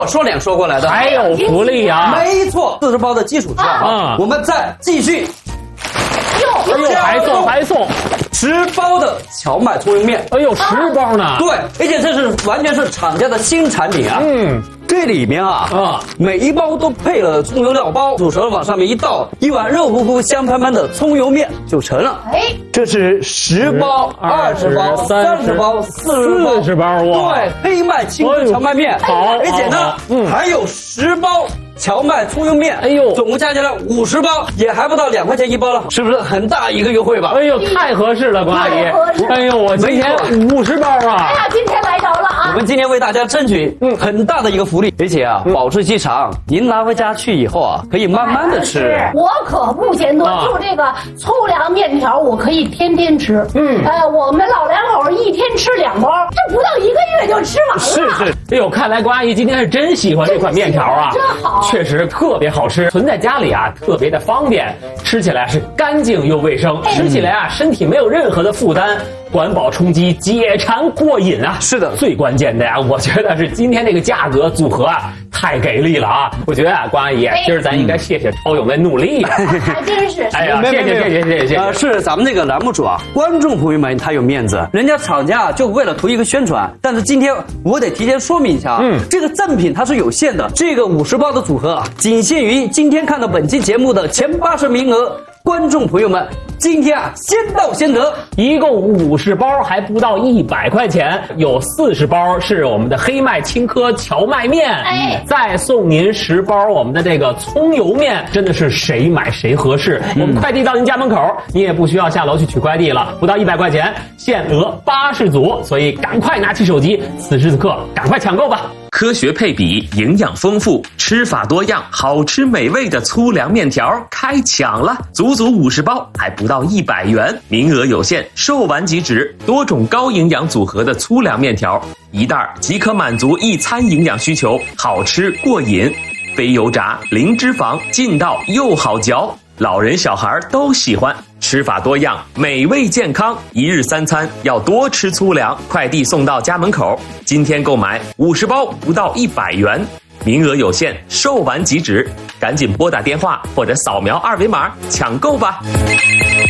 说脸说过来的， 还有福利啊！ 没错，40包的基础上，我们再继续， 哎呦，还送 10包的荞麦葱油面， 哎呦，10包呢？ 对，而且这是完全是厂家的新产品啊。这里面每一包都配了葱油料包，煮熟了往上面一倒，一碗肉乎乎、香喷喷的葱油面就成了。这是10包、20包、30包、40包， 哇！ 对，黑麦青稞荞麦面， 好， 而且呢，还有10包。荞麦葱油面，哎呦，总共加起来50包，也还不到2块钱一包了，是不是很大一个优惠吧？ 哎呦，太合适了，关阿姨！哎呦，我今天50包啊！ 哎呀，今天来着了啊！ 我们今天为大家争取很大的一个福利，而且保质期长，您拿回家去以后可以慢慢的吃。 我可不嫌多，就这个粗粮面条，我可以天天吃。我们老两口一天吃2包，这不到1个月就吃完了。 是，哎呦，看来关阿姨今天是真喜欢这款面条啊， 真好。 确实特别好吃，存在家里特别的方便，吃起来是干净又卫生，吃起来身体没有任何的负担，管饱充饥，解馋过瘾啊！ 是的， 最关键的我觉得是今天这个价格组合太给力了啊！我觉得关阿姨，今儿咱应该谢谢超友们努力， 还真是。 哎呀，谢谢。 是咱们这个栏目主观众朋友们他有面子，人家厂家就为了图一个宣传，但是今天我得提前说明一下这个赠品它是有限的，这个50包的组合仅限于今天看到本期节目的前80名额。观众朋友们，今天先到先得， 一共50包，还不到100块钱，有40包是我们的黑麦青稞荞麦面，再送您10包我们的这个葱油面，真的是谁买谁合适。我们快递到您家门口，你也不需要下楼去取快递了，不到100块钱，限额80组，所以赶快拿起手机，此时此刻赶快抢购吧。 科学配比，营养丰富，吃法多样，好吃美味的粗粮面条开抢了，足足50包，还不到100元，名额有限，售完即止。多种高营养组合的粗粮面条，一袋即可满足一餐营养需求，好吃过瘾，非油炸，零脂肪，劲道又好嚼，老人小孩都喜欢。吃法多样，美味健康，一日3餐要多吃粗粮，快递送到家门口。今天购买50包不到100元，名额有限，售完即止，赶紧拨打电话或者扫描2维码抢购吧。